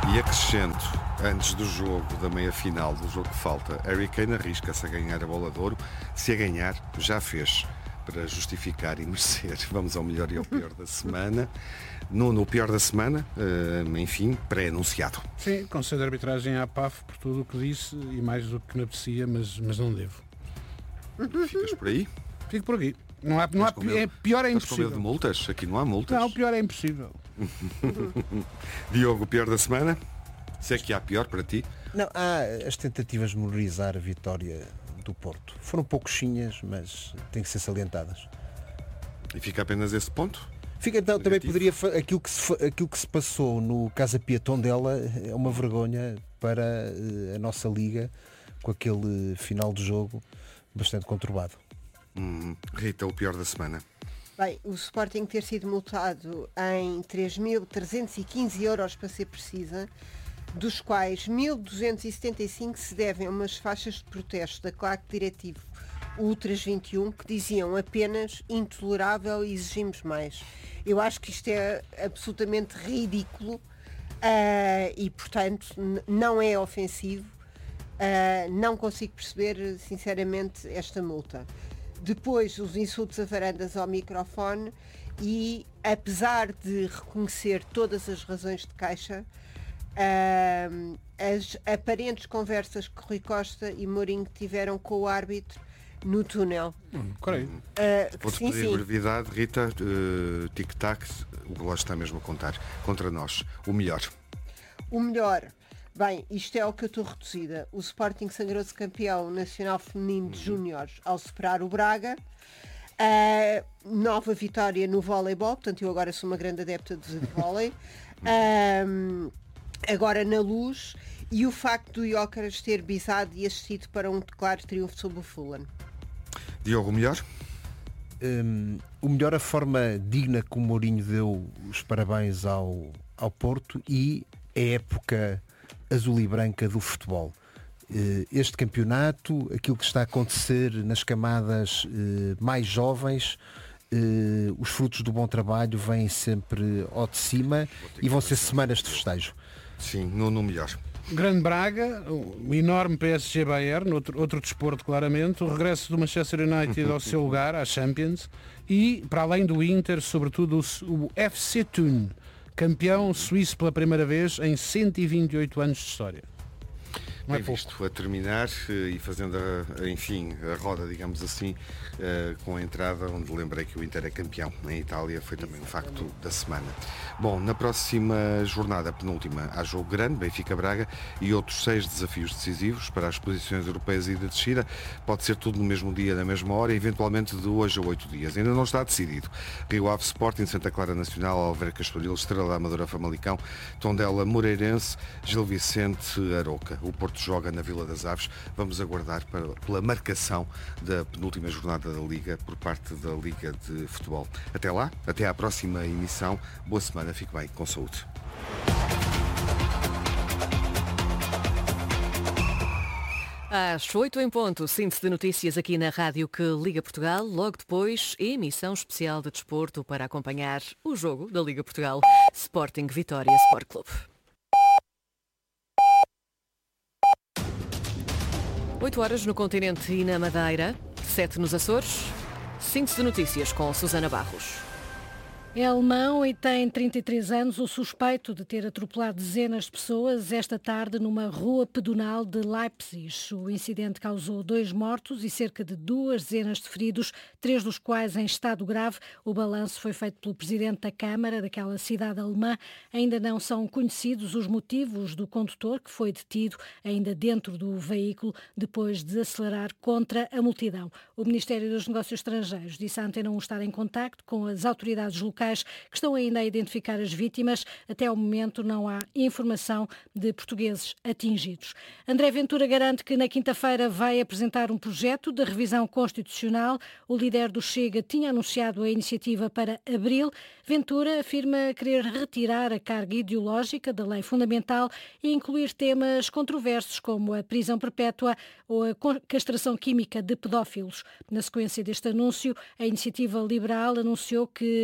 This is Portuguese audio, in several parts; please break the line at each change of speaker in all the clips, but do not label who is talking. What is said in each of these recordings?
E acrescento, antes do jogo, da meia-final, do jogo que falta, Harry Kane arrisca-se a ganhar a bola de ouro. Se a ganhar, já fez, para justificar e merecer. Vamos ao melhor e ao pior da semana. No pior da semana, enfim, pré-anunciado.
Sim, conselho de arbitragem à PAF por tudo o que disse e mais do que me apetecia, mas não devo.
Ficas por aí?
Fico por aqui. Não há pior é
Estás com medo de
impossível.
multas? Aqui não há multas.
Não, o pior é impossível.
Diogo, o pior da semana? Se é que há pior para ti?
Não, há as tentativas de memorizar a vitória do Porto. Foram pouquinhas, mas têm que ser salientadas.
E fica apenas esse ponto?
Fica, então, também
Negativo.
poderia aquilo que se passou no Casa Pia Tondela é uma vergonha para a nossa liga, com aquele final de jogo bastante conturbado.
Rita, o pior da semana?
Bem, o Sporting ter sido multado em 3.315 euros, para ser precisa, dos quais 1.275 se devem a umas faixas de protesto da claque diretivo Ultras 21 que diziam apenas intolerável e exigimos mais. Eu acho que isto é absolutamente ridículo e, portanto, não é ofensivo. Não consigo perceber, sinceramente, esta multa. Depois, os insultos a varandas ao microfone e, apesar de reconhecer todas as razões de queixa, as aparentes conversas que Rui Costa e Mourinho tiveram com o árbitro no túnel.
Creio.
Vou-te
Sim,
pedir
sim.
brevidade, Rita. Tic-tac, o relógio está mesmo a contar contra nós. O melhor.
O melhor. Bem, isto é o que eu estou reduzida. O Sporting sagrou-se campeão nacional feminino de júniores ao superar o Braga. Nova vitória no voleibol, portanto eu agora sou uma grande adepta de vôlei. Agora na Luz. E o facto do Jóqueras ter bisado e assistido para um claro triunfo sobre o Fulham.
Diogo, o melhor?
O melhor, a forma digna que o Mourinho deu os parabéns ao Porto e a época azul e branca do futebol. Este campeonato, aquilo que está a acontecer nas camadas mais jovens, os frutos do bom trabalho vêm sempre ao de cima e vão ser semanas de festejo.
Sim, no melhor.
Grande Braga, o enorme PSG Bayern, outro desporto claramente, o regresso do Manchester United ao seu lugar, à Champions, e, para além do Inter, sobretudo o FC Thun, campeão suíço pela primeira vez em 128 anos de história. Não é
Bem
pouco.
visto, a terminar e fazendo a roda, digamos assim, com a entrada onde lembrei que o Inter é campeão em Itália, foi também um facto da semana. Bom, na próxima jornada, penúltima, há jogo grande, Benfica-Braga e outros 6 desafios decisivos para as posições europeias e de descida. Pode ser tudo no mesmo dia, na mesma hora, eventualmente de hoje a 8 dias. Ainda não está decidido. Rio Ave Sporting, Santa Clara Nacional, Alverca Estoril, Estrela da Amadora Famalicão, Tondela Moreirense, Gil Vicente Aroca. O Porto joga na Vila das Aves. Vamos aguardar pela marcação da penúltima jornada da Liga por parte da Liga de Futebol. Até lá, até à próxima emissão. Boa semana, fique bem, com saúde.
Às 8 em ponto, síntese de notícias aqui na Rádio que Liga Portugal. Logo depois, emissão especial de desporto para acompanhar o jogo da Liga Portugal. Sporting Vitória Sport Clube. 8 horas no continente e na Madeira, 7 nos Açores. Síntese de notícias com Susana Barros.
É alemão e tem 33 anos, o suspeito de ter atropelado dezenas de pessoas esta tarde numa rua pedonal de Leipzig. O incidente causou 2 mortos e cerca de 2 dezenas de feridos, 3 dos quais em estado grave. O balanço foi feito pelo presidente da Câmara daquela cidade alemã. Ainda não são conhecidos os motivos do condutor, que foi detido ainda dentro do veículo depois de acelerar contra a multidão. O Ministério dos Negócios Estrangeiros disse à Antena 1 estar em contacto com as autoridades locais que estão ainda a identificar as vítimas. Até ao momento não há informação de portugueses atingidos. André Ventura garante que na quinta-feira vai apresentar um projeto de revisão constitucional. O líder do Chega tinha anunciado a iniciativa para abril. Ventura afirma querer retirar a carga ideológica da lei fundamental e incluir temas controversos como a prisão perpétua ou a castração química de pedófilos. Na sequência deste anúncio, a iniciativa liberal anunciou que vai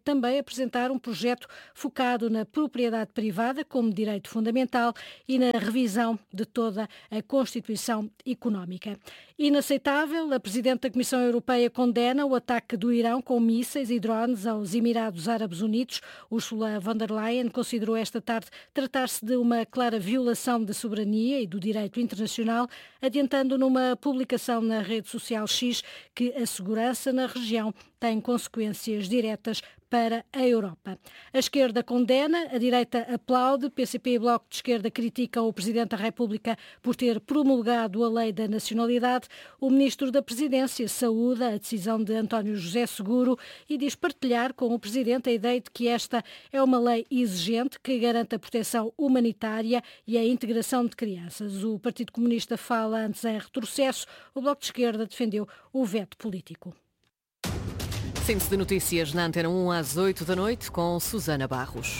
também apresentar um projeto focado na propriedade privada como direito fundamental e na revisão de toda a Constituição Económica. Inaceitável, a Presidente da Comissão Europeia condena o ataque do Irão com mísseis e drones aos Emirados Árabes Unidos. Ursula von der Leyen considerou esta tarde tratar-se de uma clara violação da soberania e do direito internacional, adiantando numa publicação na rede social X que a segurança na região tem consequências diretas para a Europa. A esquerda condena, a direita aplaude, PCP e Bloco de Esquerda criticam o Presidente da República por ter promulgado a lei da nacionalidade. O Ministro da Presidência saúda a decisão de António José Seguro e diz partilhar com o Presidente a ideia de que esta é uma lei exigente que garante a proteção humanitária e a integração de crianças. O Partido Comunista fala antes em retrocesso, o Bloco de Esquerda defendeu o veto político.
Síntese de notícias na Antena 1 às 8 da noite com Susana Barros.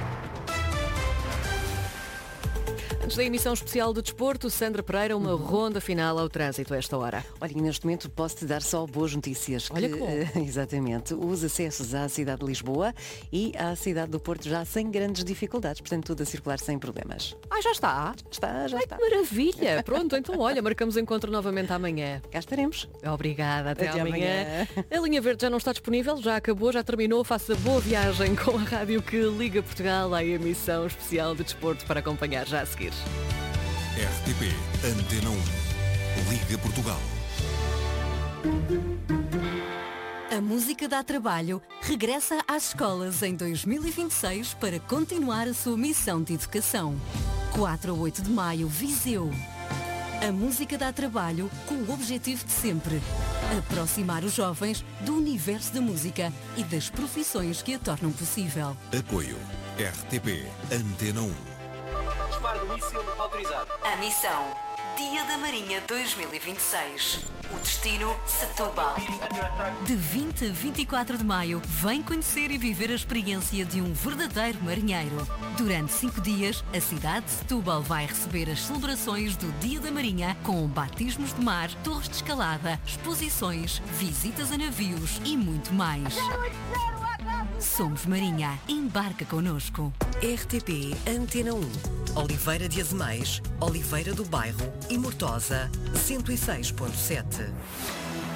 Antes da emissão especial do desporto, Sandra Pereira, uma ronda final ao trânsito a esta hora.
Olha, neste momento posso-te dar só boas notícias.
Olha que bom.
Exatamente. Os acessos à cidade de Lisboa e à cidade do Porto já sem grandes dificuldades, portanto tudo a circular sem problemas.
Já está?
Já está.
Que maravilha! Pronto, então olha, marcamos encontro novamente amanhã.
Cá estaremos.
Obrigada, até
amanhã.
A linha verde já não está disponível, já acabou, já terminou. Faça boa viagem com a rádio que liga Portugal à emissão especial de desporto para acompanhar já a seguir.
RTP Antena 1 Liga Portugal.
A música dá trabalho regressa às escolas em 2026 para continuar a sua missão de educação. 4 a 8 de maio, Viseu. A música dá trabalho com o objetivo de sempre aproximar os jovens do universo da música e das profissões que a tornam possível.
Apoio RTP Antena 1.
Disparo do míssil autorizado.
A missão Dia da Marinha 2026. O destino Setúbal. De 20 a 24 de maio, vem conhecer e viver a experiência de um verdadeiro marinheiro. Durante 5 dias, a cidade de Setúbal vai receber as celebrações do Dia da Marinha com batismos de mar, torres de escalada, exposições, visitas a navios e muito mais. Somos Marinha. Embarca connosco.
RTP Antena 1. Oliveira de Azemais, Oliveira do Bairro e Mortosa 106.7.